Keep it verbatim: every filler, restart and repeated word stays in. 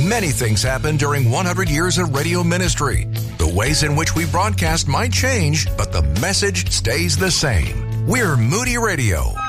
Many things happen during one hundred years of radio ministry. The ways in which we broadcast might change, but the message stays the same. We're Moody Radio.